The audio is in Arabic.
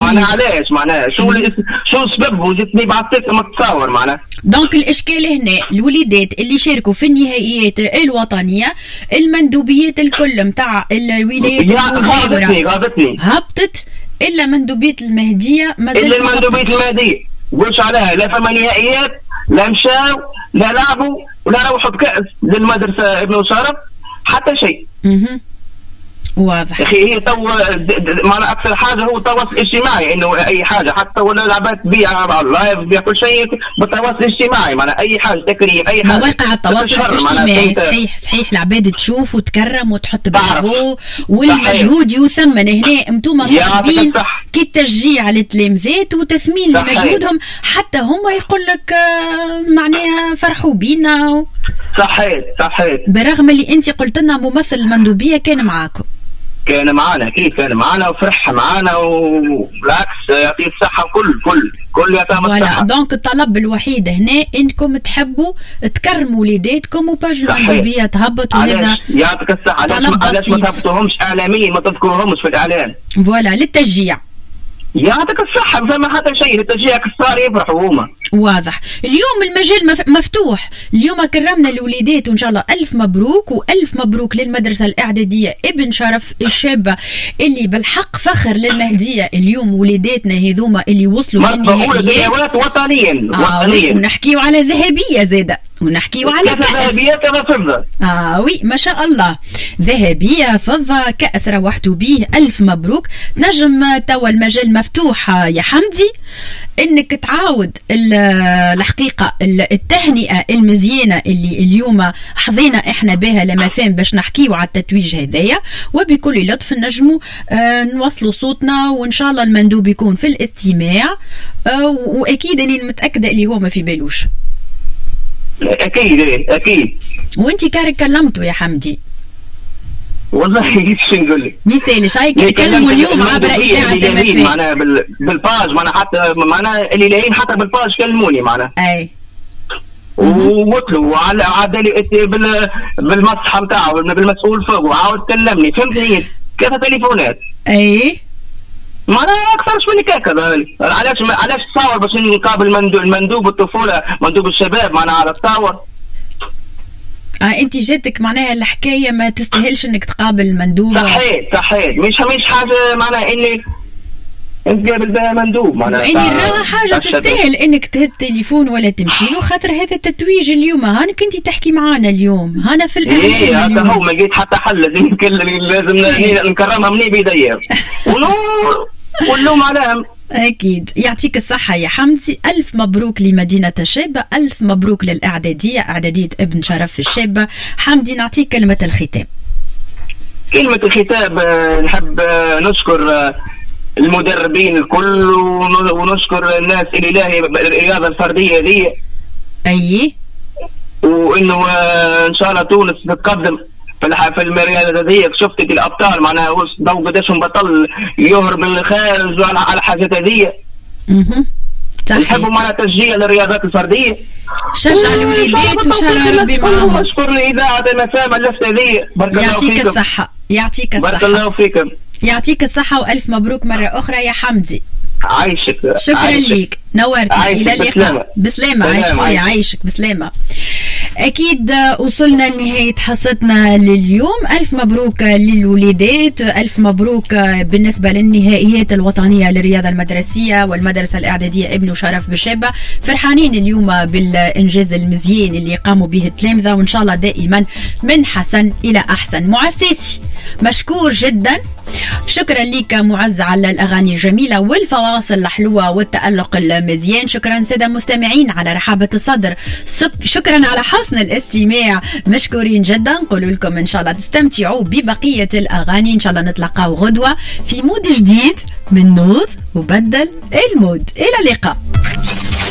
معناها علاش معناها شو السبب وجدتني بعثت ما تصور معناها. دونك الاشكال هنا الوليدات اللي شاركوا في النهائيات الوطنيه المندوبيات الكل نتاع الولايات غابتني هبطت الا مندوبيه المهديه الا المندوبيه المهديه. قولش عليها لا فما نهائيات لا مشاو لا لعبوا ولا روحوا بكأس للمدرسه ابن شرف حتى شيء. واضح. اخي هي تو معنا اكثر حاجه هو التواصل الاجتماعي انه اي حاجه حتى ولا لعبات بيع على اللايف بيع كل شيء بالتواصل الاجتماعي معناها اي حاجه تكريم اي حاجه مواقع التواصل الاجتماعي صحيح العباد تشوف وتكرم وتحط برافو والمجهود يثمن. هنا انتم طالبين كي التشجيع للتلامذات وتثمين لمجهودهم حتى هم يقول لك معناها فرحوا بينا. صحيح برغم اللي انت قلت لنا ممثل المندوبيه كان معاكم. كان معنا اكيد كان معنا وفرح معنا وبالعكس يعطيه الصحه كل يعطيهم الصحه. دونك الطلب الوحيد هنا انكم تحبوا تكرموا وليداتكم وباج المندوبيه تهبط وهذا يعطيك الصحه. علاش ما تهبطوهمش اعلاميا ما تذكروهمش في الاعلام فوالا للتشجيع. يعطيك الصحة فما حتى شيء لتشجيعك الصغار يفرحوا هما. واضح. اليوم المجال مفتوح. اليوم كرمنا الوليدات وإن شاء الله ألف مبروك وألف مبروك للمدرسة الإعدادية ابن شرف الشابة اللي بالحق فخر للمهدية. اليوم وليداتنا هذوما اللي وصلوا للنهائيات وطنيا ونحكيوا على ذهبية زادة ونحكيوا على كأس ذهبية كما فضة. وي ما شاء الله ذهبية فضة كأس روحتوا به ألف مبروك. نجم توا المجال مفتوح يا حمدي انك تعاود الحقيقة التهنئة المزيانة اللي اليوم حظينا احنا بها لما فهم باش نحكيو على التتويج هذايا وبكل لطف نجموا نوصلوا صوتنا وان شاء الله المندوب يكون في الاستماع واكيد اني متأكدة اللي هو ما في بالوش. اكيد وانتي كارك كلمته يا حمدي والله شو نقول لك مثالش هاي كلموا اليوم عبر اذاعه المفاتيح معناها بالباج معناها حتى معناها اللي لاقيين حتى بالباج كلموني معناها اي وقتلوا وعدلي بالمصحة نتاعو بالمسؤول فوق وعاود كلمني فهمتني كيف تليفونات اي معناها اكثرش من هكا. علاش تصور باش نقابل المندوب الطفوله مندوب الشباب معناها على التصور. انت جاتك معناها الحكايه ما تستاهلش انك تقابل المندوب. صحيح مش حاجه معناها اني نتقابل بها مندوب معناها اني راها حاجه تستاهل انك تهز تليفون ولا تمشي له خاطر هذا التتويج اليوم هانك انت تحكي معانا اليوم هنا في الاعلام. هذا هو ما لقيت حتى حل لازم نكرمها مني بيديا ونلوم عليهم. أكيد يعطيك الصحة يا حمدي. ألف مبروك لمدينة الشابة ألف مبروك للإعدادية إعدادية ابن شرف الشابة. حمدي نعطيك كلمة الختام. كلمة الختام نحب نشكر المدربين الكل ونشكر الناس اللي لاهي الرياضة الفردية دي وإنه إن شاء الله تونس تتقدم في الرياضة هذيك. شفت الابطال معناها ضو قداشهم بطل يهرب من الخارج على حاجات هذيك. نحبوا معناها تشجيع للرياضات الفرديه. شجع الوليدات وشرع ربي معهم. اشكر الاذاعه المسام اللفت هذه. يعطيك الصحه. بارك الله فيكم. يعطيك الصحه والف مبروك مره اخرى يا حمدي. عايشك. شكرا ليك نورتني. الى اللقاء. بسلامه. عايش خويا عايشك بسلامه. أكيد وصلنا لنهاية حصتنا لليوم. ألف مبروك للوليدات ألف مبروك بالنسبة للنهائيات الوطنية للرياضة المدرسية والمدرسة الإعدادية ابن شرف بالشابة. فرحانين اليوم بالإنجاز المزيان اللي قاموا به التلامذة وإن شاء الله دائما من حسن إلى أحسن. معزتي مشكور جدا. شكرا لك معز على الأغاني الجميلة والفواصل الحلوة والتألق المزيان. شكرا سادة مستمعين على رحابة الصدر. شكرا على حسن الاستماع. مشكورين جدا. نقول لكم إن شاء الله تستمتعوا ببقية الأغاني. إن شاء الله نتلقاو غدوة في مود جديد من نوض وبدل المود. إلى اللقاء.